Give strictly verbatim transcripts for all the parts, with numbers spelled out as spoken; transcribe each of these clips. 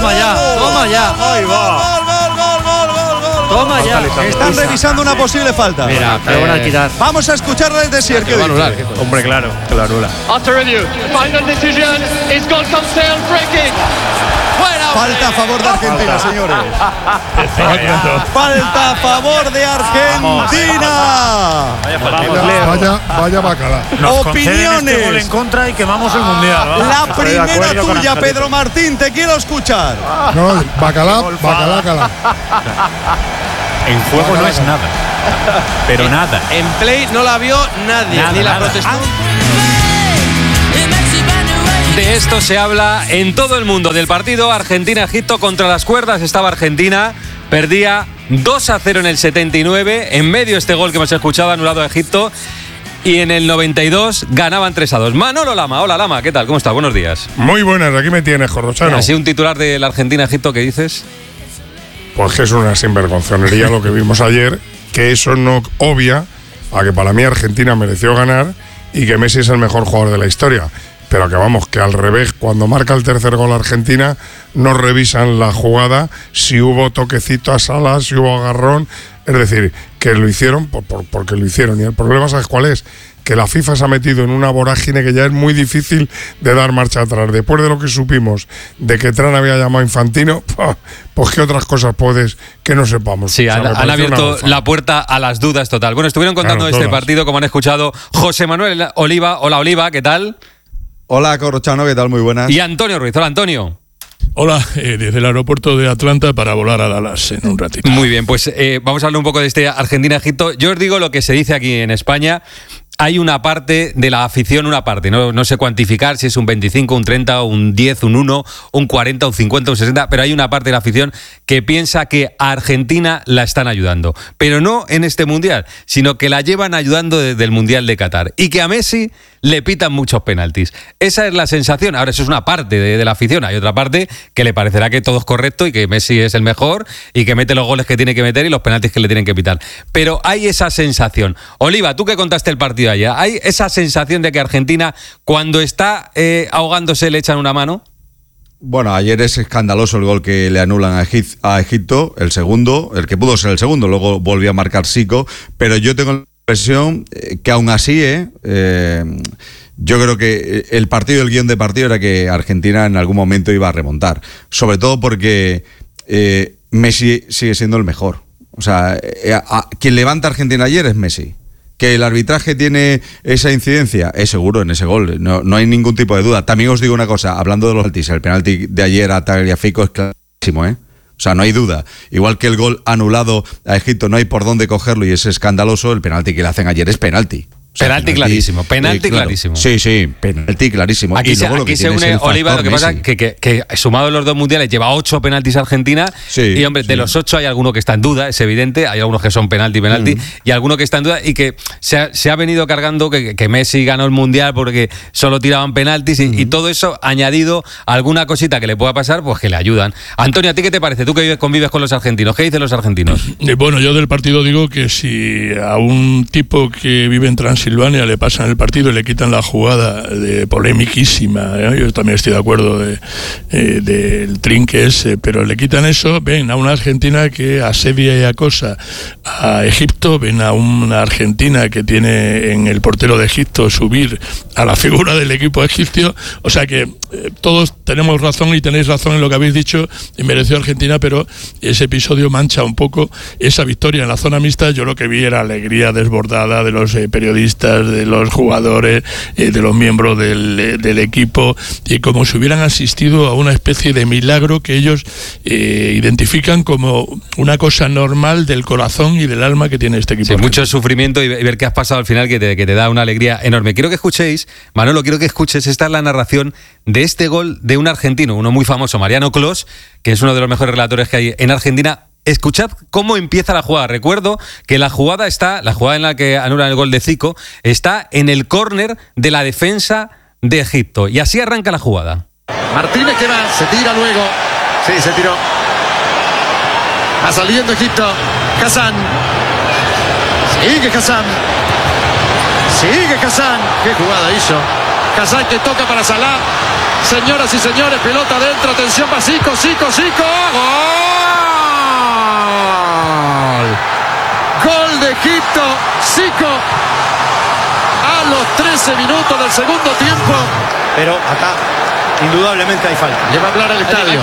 Toma ya, toma ya. Ahí va. Gol, gol, gol, gol, gol, gol. Toma ya. Están revisando una posible falta. Mira, te van a quitar. Vamos a escucharla desde Sier. ¿Qué dice? Hombre, claro, que lo anula. After review, final decision is gol Cancel, free kick. Falta a favor de Argentina, señores. Falta a favor de Argentina. Vaya, vaya bacala. Nos conceden Opiniones. este gol en contra y quemamos el mundial. ¿no? La Estoy de primera acuerdo con tuya, Angelito. Pedro Martín, te quiero escuchar. No, bacalá, bacalá, cala. En juego no es nada. Pero nada. En play no la vio nadie, Nada, ni la nada. protestó. De esto se habla en todo el mundo. Del partido Argentina-Egipto, contra las cuerdas estaba Argentina. Perdía dos a cero en el setenta y nueve. En medio este gol que hemos escuchado, anulado a Egipto. Y en el noventa y dos ganaban tres a dos. Manolo Lama. Hola Lama, ¿qué tal? ¿Cómo estás? Buenos días. Muy buenas, aquí me tienes, Corrochano. ¿Así un titular de la Argentina-Egipto que dices? Pues que es una sinvergonzonería lo que vimos ayer, que eso no obvia a que para mí Argentina mereció ganar y que Messi es el mejor jugador de la historia. Pero que vamos, que al revés, cuando marca el tercer gol Argentina, no revisan la jugada, si hubo toquecito a Salah, si hubo agarrón. Es decir, que lo hicieron por, por, porque lo hicieron. Y el problema, ¿sabes cuál es? Que la FIFA se ha metido en una vorágine que ya es muy difícil de dar marcha atrás. Después de lo que supimos de que Tran había llamado a Infantino, pues qué otras cosas puedes que no sepamos. Sí, O sea, han, me han parece abierto una gafa. la puerta a las dudas total. Bueno, estuvieron contando Claro, este todas. partido, como han escuchado, José Manuel Oliva. Hola Oliva, ¿qué tal? Hola, Corrochano, ¿qué tal? Muy buenas. Y Antonio Ruiz. Hola Antonio. Hola, eh, desde el aeropuerto de Atlanta para volar a Dallas en un ratito. Muy bien, pues eh, vamos a hablar un poco de este Argentina-Egipto. Yo os digo lo que se dice aquí en España. Hay una parte de la afición, una parte, no, no sé cuantificar si es un veinticinco, un treinta, un diez, un uno, un cuarenta, un cincuenta, un sesenta, pero hay una parte de la afición que piensa que a Argentina la están ayudando. Pero no en este Mundial, sino que la llevan ayudando desde el Mundial de Qatar. Y que a Messi le pitan muchos penaltis. Esa es la sensación. Ahora, eso es una parte de, de la afición. Hay otra parte que le parecerá que todo es correcto y que Messi es el mejor y que mete los goles que tiene que meter y los penaltis que le tienen que pitar. Pero hay esa sensación. Oliva, tú que contaste el partido ayer, ¿hay esa sensación de que Argentina, cuando está eh, ahogándose, le echan una mano? Bueno, ayer es escandaloso el gol que le anulan a, Egip- a Egipto, el segundo, el que pudo ser el segundo, luego volvió a marcar Zico, pero yo tengo la impresión eh, que aún así, eh, eh, yo creo que el partido, el guión de partido era que Argentina en algún momento iba a remontar, sobre todo porque eh, Messi sigue siendo el mejor. O sea, eh, a, a, quien levanta a Argentina ayer es Messi. Que el arbitraje tiene esa incidencia, es seguro en ese gol, no, no hay ningún tipo de duda. También os digo una cosa, hablando de los penaltis, el penalti de ayer a Tagliafico es clarísimo, ¿eh? O sea, no hay duda. Igual que el gol anulado a Egipto no hay por dónde cogerlo y es escandaloso, el penalti que le hacen ayer es penalti. O sea, penalti, penalti clarísimo, penalti eh, claro. clarísimo. Sí, sí, penalti clarísimo. Aquí y se, luego aquí lo que se tiene une es el Oliva, lo que factor pasa Messi. que, que, que sumado los dos mundiales lleva ocho penaltis Argentina. Sí, y hombre, sí. de los ocho hay alguno que está en duda, es evidente. Hay algunos que son penalti, penalti, mm. y alguno que está en duda y que se ha, se ha venido cargando que, que Messi ganó el mundial porque solo tiraban penaltis y, mm. y todo eso añadido a alguna cosita que le pueda pasar, pues que le ayudan. Antonio, ¿a ti qué te parece? Tú que vives, convives con los argentinos, ¿qué dicen los argentinos? Eh, bueno, yo del partido digo que si a un tipo que vive en Transilvania le pasan el partido y le quitan la jugada de polémiquísima, ¿eh? Yo también estoy de acuerdo de, eh, del trinque ese, pero le quitan eso, ven a una Argentina que asedia y acosa a Egipto, ven a una Argentina que tiene en el portero de Egipto subir a la figura del equipo egipcio, o sea que eh, todos tenemos razón y tenéis razón en lo que habéis dicho, y mereció Argentina, pero ese episodio mancha un poco esa victoria en la zona mixta. Yo lo que vi era alegría desbordada de los eh, periodistas, de los jugadores, eh, de los miembros del, eh, del equipo, y como si hubieran asistido a una especie de milagro que ellos eh, identifican como una cosa normal del corazón y del alma que tiene este equipo. Sí, mucho sufrimiento y ver qué has pasado al final que te, que te da una alegría enorme. Quiero que escuchéis, Manolo, quiero que escuches, esta es la narración de este gol de un argentino, uno muy famoso, Mariano Clos, que es uno de los mejores relatores que hay en Argentina. Escuchad cómo empieza la jugada. Recuerdo que la jugada está, la jugada en la que anulan el gol de Zico, está en el córner de la defensa de Egipto. Y así arranca la jugada. Martínez que va, se tira luego. Sí, se tiró. Va saliendo Egipto. Hassan. Sigue Hassan. Sigue Hassan. Qué jugada hizo. Hassan que toca para Salah. Señoras y señores, pelota adentro, atención para Zico, Zico, Zico. ¡Gol! Gol de Egipto, Zico. A los trece minutos del segundo tiempo. Pero acá, indudablemente hay falta. Le va a hablar el estadio.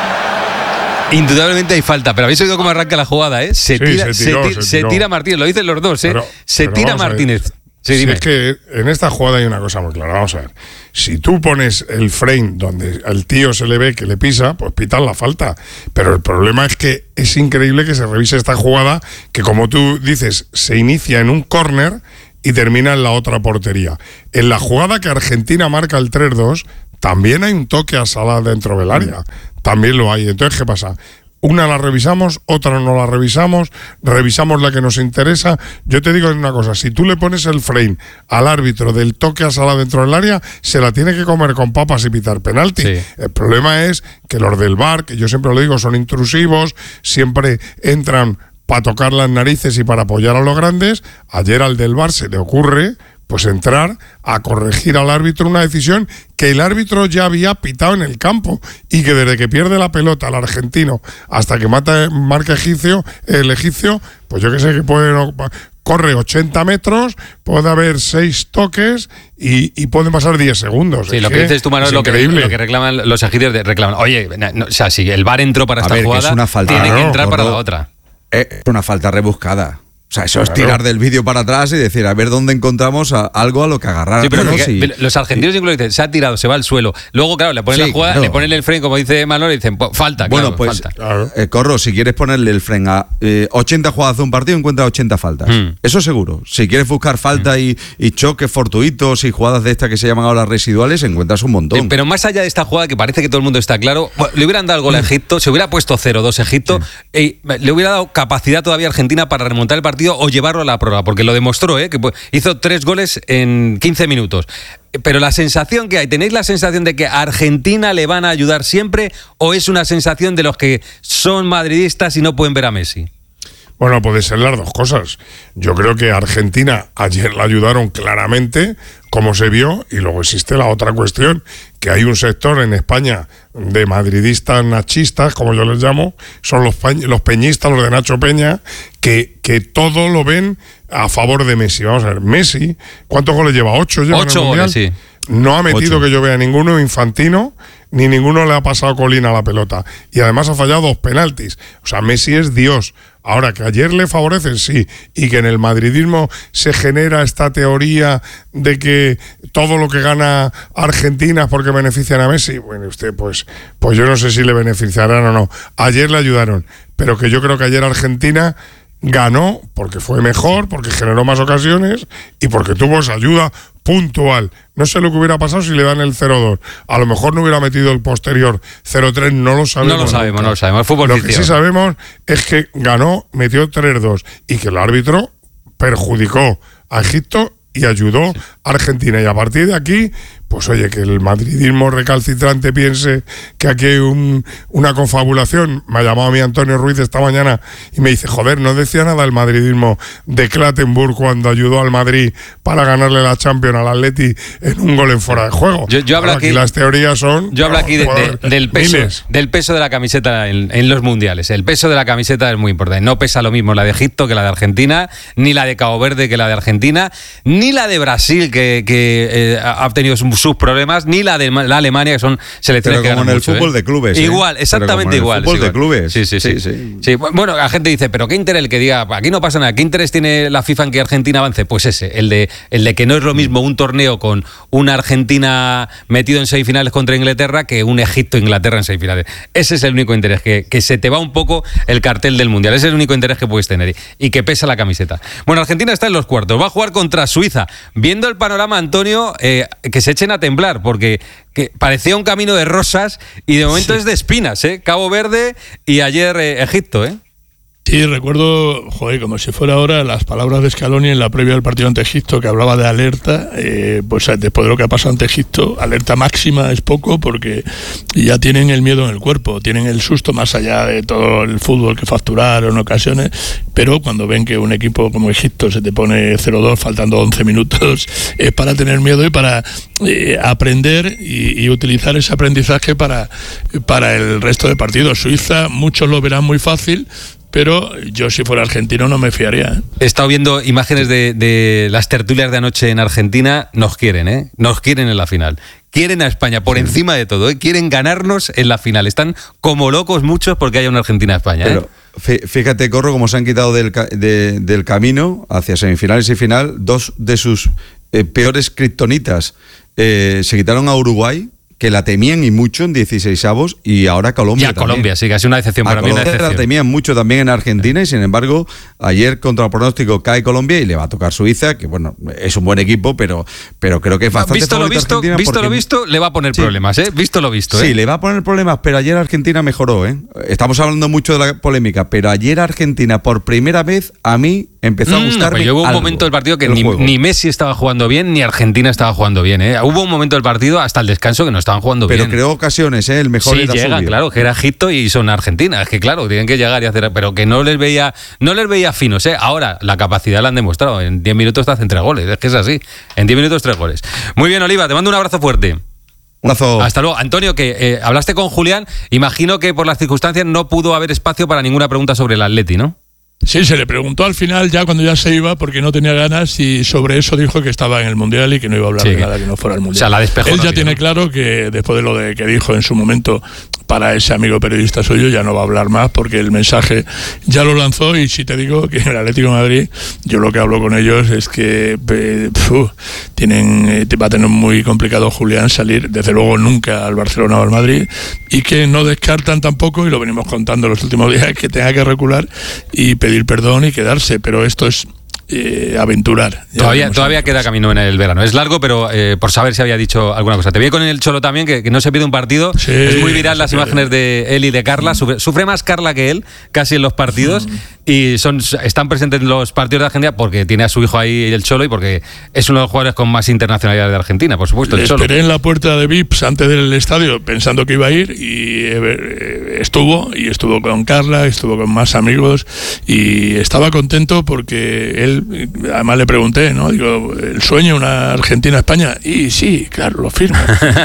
Indudablemente hay falta, pero habéis oído cómo arranca la jugada, ¿eh? Se, Sí, tira, se tiró, se, ti- se se tiró. tira Martínez, lo dicen los dos, ¿eh? Pero- se pero tira vamos a ver. Martínez. Sí, Si dime. es que en esta jugada hay una cosa muy clara, vamos a ver. Si tú pones el frame donde al tío se le ve que le pisa, pues pitan la falta. Pero el problema es que es increíble que se revise esta jugada, que como tú dices, se inicia en un córner y termina en la otra portería. En la jugada que Argentina marca el tres dos, también hay un toque a Salah dentro del área. También lo hay. Entonces, ¿qué pasa? Una la revisamos, otra no la revisamos, revisamos la que nos interesa. Yo te digo una cosa, si tú le pones el frame al árbitro del toque a Salah dentro del área, se la tiene que comer con papas y pitar penalti. Sí. El problema es que los del V A R, que yo siempre lo digo, son intrusivos, siempre entran para tocar las narices y para apoyar a los grandes. Ayer al del V A R se le ocurre pues entrar a corregir al árbitro una decisión que el árbitro ya había pitado en el campo y que desde que pierde la pelota el argentino hasta que mata, marca egipcio, el egipcio, pues yo que sé que puede, no, corre ochenta metros, puede haber seis toques y, y pueden pasar diez segundos. Sí, Es lo que dices tú, Manuel, es lo que, increíble. lo que reclaman los egipcios, de- reclaman, oye, no, o sea, si el V A R entró para A esta ver, que jugada, es una falta. tiene que Claro, entrar para gordo. la otra. Es una falta rebuscada. O sea, eso es Claro. tirar del vídeo para atrás y decir, a ver dónde encontramos a- algo a lo que agarrar. Sí, pero ¿no? porque Sí. los argentinos incluso dicen, se ha tirado, se va al suelo. Luego, claro, le ponen Sí, la jugada, claro. le ponen el frame, como dice Manuel, y dicen, pues, falta, Bueno, claro, pues, falta. Claro. eh, Corro, si quieres ponerle el freno a eh, ochenta jugadas de un partido, encuentra ochenta faltas. Mm. Eso seguro. Si quieres buscar faltas y, y choques fortuitos y jugadas de estas que se llaman ahora residuales, encuentras un montón. Eh, Pero más allá de esta jugada, que parece que todo el mundo está claro, bueno, le hubieran dado el gol a Egipto, se hubiera puesto cero dos Egipto, y le hubiera dado capacidad todavía a Argentina para remontar el partido o llevarlo a la prórroga, porque lo demostró, ¿eh? Que pues, hizo tres goles en quince minutos. Pero la sensación que hay, ¿tenéis la sensación de que a Argentina le van a ayudar siempre o es una sensación de los que son madridistas y no pueden ver a Messi? Bueno, puede ser las dos cosas. Yo creo que Argentina ayer la ayudaron claramente, como se vio, y luego existe la otra cuestión, que hay un sector en España de madridistas nachistas, como yo les llamo, son los, pe- los peñistas, los de Nacho Peña, que, que todo lo ven a favor de Messi. Vamos a ver, Messi, ¿cuántos goles lleva? ¿Ocho lleva en el Ocho Mundial? goles, sí. No ha metido Ocho. que yo vea ninguno infantino, ni ninguno le ha pasado colina a la pelota. Y además ha fallado dos penaltis. O sea, Messi es Dios. Ahora, que ayer le favorecen, sí, y que en el madridismo se genera esta teoría de que todo lo que gana Argentina es porque benefician a Messi. Bueno, usted, pues, pues yo no sé si le beneficiarán o no. Ayer le ayudaron, pero que yo creo que ayer Argentina ganó porque fue mejor, porque generó más ocasiones y porque tuvo esa ayuda puntual. No sé lo que hubiera pasado si le dan el cero dos. A lo mejor no hubiera metido el posterior cero tres, no lo sabemos. No lo sabemos, nunca. no lo sabemos. El fútbol Lo que ficción. sí sabemos es que ganó, metió tres dos y que el árbitro perjudicó a Egipto y ayudó a Argentina. Y a partir de aquí, pues oye, que el madridismo recalcitrante piense que aquí hay un, una confabulación. Me ha llamado a mí Antonio Ruiz esta mañana y me dice, joder, no decía nada el madridismo de Clattenburg cuando ayudó al Madrid para ganarle la Champions al Atleti en un gol en fuera de juego. Yo- yo hablo Claro, aquí- las teorías son... Yo hablo aquí de- puede de- haber del, peso, miles. del peso de la camiseta en, en los mundiales. El peso de la camiseta es muy importante. No pesa lo mismo la de Egipto que la de Argentina, ni la de Cabo Verde que la de Argentina, ni la de Brasil que, que eh, ha tenido sus sus problemas, ni la de la Alemania, que son selecciones Pero que como ganan en el mucho, fútbol ¿eh? de clubes, ¿eh? Igual, Pero exactamente como en el igual. fútbol es de igual. clubes. Sí, sí, sí, Sí, sí. sí. Bueno, la gente dice, pero ¿qué interés el que diga? Aquí no pasa nada. ¿Qué interés tiene la FIFA en que Argentina avance? Pues ese, el de, el de que no es lo mismo un torneo con una Argentina metido en semifinales contra Inglaterra que un Egipto-Inglaterra en semifinales. Ese es el único interés, que, que se te va un poco el cartel del Mundial. Ese es el único interés que puedes tener y que pesa la camiseta. Bueno, Argentina está en los cuartos. Va a jugar contra Suiza. Viendo el panorama, Antonio, eh, que se echen a temblar, porque que parecía un camino de rosas y de momento Sí. es de espinas, ¿eh? Cabo Verde y ayer eh, Egipto, ¿eh? Sí, recuerdo, joder, como si fuera ahora, las palabras de Scaloni en la previa del partido ante Egipto, que hablaba de alerta. Eh, pues después de lo que ha pasado ante Egipto, alerta máxima es poco, porque ya tienen el miedo en el cuerpo, tienen el susto más allá de todo el fútbol que facturaron en ocasiones, pero cuando ven que un equipo como Egipto se te pone cero dos faltando once minutos, es para tener miedo y para eh, aprender y, y utilizar ese aprendizaje para, para el resto de partidos. Suiza, muchos lo verán muy fácil, pero yo si fuera argentino no me fiaría. ¿eh? He estado viendo imágenes de, de las tertulias de anoche en Argentina. Nos quieren, ¿eh? Nos quieren en la final. Quieren a España por encima de todo, ¿eh? Quieren ganarnos en la final. Están como locos muchos porque haya una Argentina-España. ¿eh? Pero fíjate, Corro, cómo se han quitado del, de, del camino hacia semifinales y final dos de sus eh, peores kriptonitas. Eh, se quitaron a Uruguay, que la temían y mucho en dieciseisavos, y ahora Colombia. Y a Colombia, sí, que ha sido una decepción para mí. Una decepción. La temían mucho también en Argentina, y sin embargo, ayer contra el pronóstico cae Colombia y le va a tocar Suiza, que bueno, es un buen equipo, pero, pero creo que es bastante visto lo visto, visto porque... lo visto, le va a poner sí. problemas, ¿eh? Visto lo visto, ¿eh? Sí, le va a poner problemas, pero ayer Argentina mejoró, ¿eh? Estamos hablando mucho de la polémica, pero ayer Argentina, por primera vez, a mí empezó a gustarme. Mm, no, hubo un momento del partido que ni, ni Messi estaba jugando bien, ni Argentina estaba jugando bien, ¿eh? Hubo un momento del partido hasta el descanso que no estaban jugando pero bien. Pero creo ocasiones, ¿eh? El mejor sí, era llegan, subir. Claro, que era Egipto y son Argentina. Es que claro, tienen que llegar y hacer, pero que no les veía, no les veía finos, ¿eh? Ahora, la capacidad la han demostrado. En diez minutos te hacen tres goles, es que es así. En diez minutos tres goles. Muy bien, Oliva, te mando un abrazo fuerte. Un abrazo. Hasta luego. Antonio, que eh, hablaste con Julián, imagino que por las circunstancias no pudo haber espacio para ninguna pregunta sobre el Atleti, ¿no? Sí, se le preguntó al final, ya cuando ya se iba, porque no tenía ganas, y sobre eso dijo que estaba en el Mundial y que no iba a hablar sí, de nada que no fuera el Mundial. O sea, la despejó. Él ya rápido, tiene ¿no? claro que después de lo de que dijo en su momento para ese amigo periodista suyo, ya no va a hablar más, porque el mensaje ya lo lanzó. Y si te digo que en el Atlético de Madrid, yo lo que hablo con ellos es que eh, puf, tienen, eh, va a tener muy complicado Julián salir, desde luego nunca al Barcelona o al Madrid, y que no descartan tampoco, y lo venimos contando los últimos días, que tenga que recular y pedir perdón y quedarse, pero esto es Eh, aventurar. Todavía, todavía queda camino en el verano. Es largo, pero eh, por saber si había dicho alguna cosa. Te vi con el Cholo también, que, que no se pierde un partido. Sí, es muy viral las pierde. imágenes de él y de Carla. Sufre, sufre más Carla que él, casi en los partidos. Mm. Y son están presentes en los partidos de Argentina porque tiene a su hijo ahí, el Cholo, y porque es uno de los jugadores con más internacionalidad de Argentina, por supuesto. Le el Cholo. Esperé en la puerta de V I Ps antes del estadio pensando que iba a ir, y eh, estuvo, y estuvo con Carla, estuvo con más amigos, y estaba contento porque él, además le pregunté, ¿no? Digo, ¿el sueño una Argentina-España? Y sí, claro, lo firma.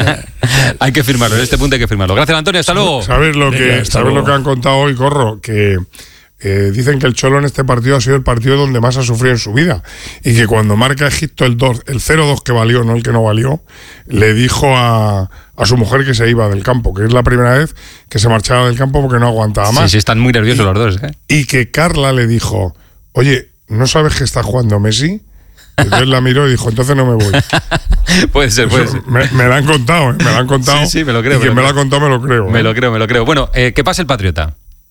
Hay que firmarlo, en este punto hay que firmarlo. Gracias, Antonio, hasta luego. ¿Sabes lo que, Venga, ¿sabes lo que han contado hoy, Corro? Que eh, dicen que el Cholo en este partido ha sido el partido donde más ha sufrido en su vida, y que cuando marca Egipto el dos, el cero dos que valió, no el que no valió, le dijo a, a su mujer que se iba del campo, que es la primera vez que se marchaba del campo porque no aguantaba más. Sí, sí, están muy nerviosos y, los dos, ¿eh? Y que Carla le dijo, oye, ¿no sabes que está jugando Messi? Entonces la miró y dijo, entonces no me voy. Puede ser, puede Eso, ser. Me, me la han contado, ¿eh? Me la han contado. Sí, sí, me lo creo. Y quien me lo ha contado me lo creo. Me ¿eh? lo creo, me lo creo. Bueno, eh, ¿qué pasa el Patriota?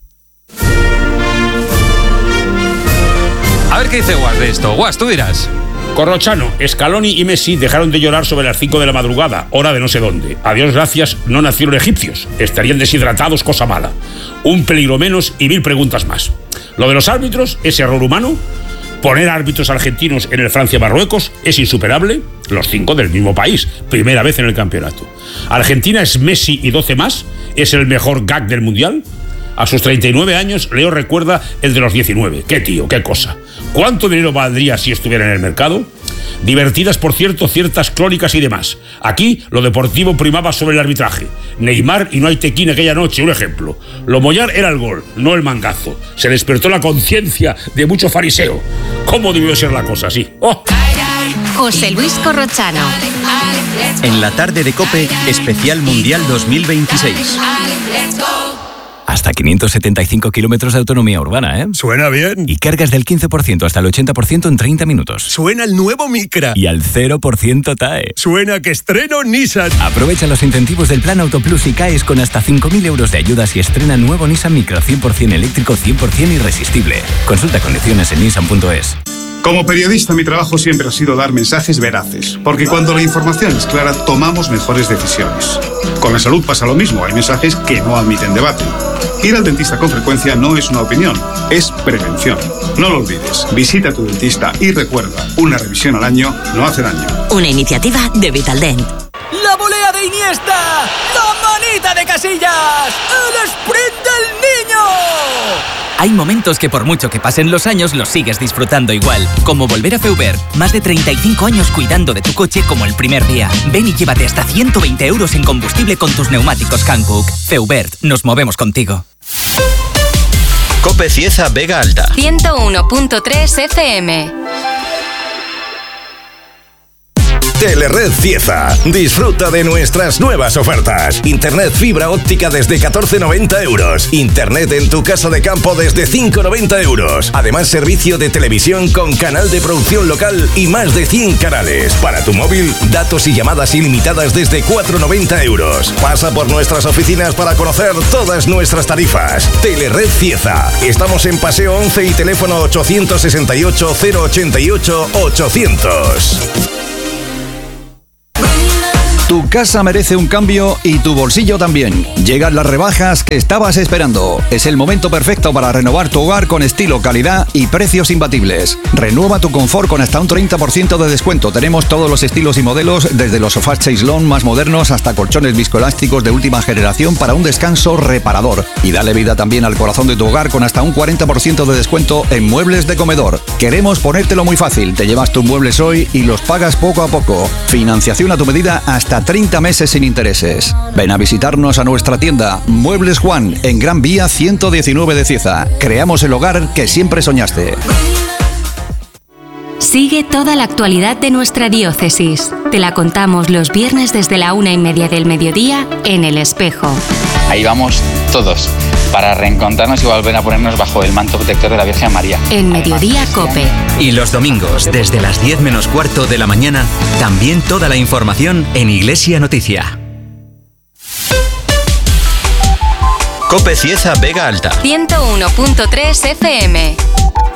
A ver qué dice Guas de esto. Guas, tú dirás. Corrochano, Scaloni y Messi dejaron de llorar sobre las cinco de la madrugada, hora de no sé dónde. A Dios gracias, no nacieron egipcios. Estarían deshidratados, cosa mala. Un peligro menos y mil preguntas más. Lo de los árbitros, ese error humano. Poner árbitros argentinos en el Francia-Marruecos es insuperable. Los cinco del mismo país, primera vez en el campeonato. Argentina es Messi y doce más. Es el mejor gag del Mundial. A sus treinta y nueve años, Leo recuerda el de los diecinueve. Qué tío, qué cosa. ¿Cuánto dinero valdría si estuviera en el mercado? Divertidas, por cierto, ciertas crónicas y demás. Aquí, lo deportivo primaba sobre el arbitraje. Neymar y no hay tequín aquella noche, un ejemplo. Lo mollar era el gol, no el mangazo. Se despertó la conciencia de mucho fariseo. ¿Cómo debió ser la cosa así? ¡Oh! José Luis Corrochano. En la tarde de COPE, especial Mundial dos mil veintiséis. Hasta quinientos setenta y cinco kilómetros de autonomía urbana, ¿eh? Suena bien. Y cargas del quince por ciento hasta el ochenta por ciento en treinta minutos. Suena el nuevo Micra. Y al cero por ciento T A E. Suena que estreno Nissan. Aprovecha los incentivos del Plan Autoplus y caes con hasta cinco mil euros de ayudas y estrena nuevo Nissan Micra cien por ciento eléctrico, cien por ciento irresistible. Consulta condiciones en nissan punto es. Como periodista, mi trabajo siempre ha sido dar mensajes veraces, porque cuando la información es clara, tomamos mejores decisiones. Con la salud pasa lo mismo, hay mensajes que no admiten debate. Ir al dentista con frecuencia no es una opinión, es prevención. No lo olvides, visita a tu dentista y recuerda, una revisión al año no hace daño. Una iniciativa de Vitaldent. ¡La volea de Iniesta! ¡La manita de Casillas! ¡El sprint del niño! Hay momentos que por mucho que pasen los años los sigues disfrutando igual. Como volver a Feubert. Más de treinta y cinco años cuidando de tu coche como el primer día. Ven y llévate hasta ciento veinte euros en combustible con tus neumáticos Hankook. Feubert. Nos movemos contigo. COPE Cieza Vega Alta. ciento uno punto tres F M. Telered Cieza. Disfruta de nuestras nuevas ofertas. Internet fibra óptica desde catorce noventa euros. Internet en tu casa de campo desde cinco noventa euros. Además, servicio de televisión con canal de producción local y más de cien canales. Para tu móvil, datos y llamadas ilimitadas desde cuatro noventa euros. Pasa por nuestras oficinas para conocer todas nuestras tarifas. Telered Cieza. Estamos en Paseo once y teléfono ochocientos sesenta y ocho, cero ochenta y ocho, ochocientos. Tu casa merece un cambio y tu bolsillo también. Llegan las rebajas que estabas esperando. Es el momento perfecto para renovar tu hogar con estilo, calidad y precios imbatibles. Renueva tu confort con hasta un treinta por ciento de descuento. Tenemos todos los estilos y modelos, desde los sofás Chaiselón más modernos hasta colchones viscoelásticos de última generación para un descanso reparador. Y dale vida también al corazón de tu hogar con hasta un cuarenta por ciento de descuento en muebles de comedor. Queremos ponértelo muy fácil. Te llevas tus muebles hoy y los pagas poco a poco. Financiación a tu medida hasta treinta meses sin intereses. Ven a visitarnos a nuestra tienda Muebles Juan en Gran Vía ciento diecinueve de Cieza. Creamos el hogar que siempre soñaste. Sigue toda la actualidad de nuestra diócesis. Te la contamos los viernes desde la una y media del mediodía en El Espejo. Ahí vamos todos, para reencontrarnos y volver a ponernos bajo el manto protector de la Virgen María. En Mediodía Cope. Y los domingos, desde las diez menos cuarto de la mañana, también toda la información en Iglesia Noticia. COPE Cieza Vega Alta. ciento uno punto tres F M.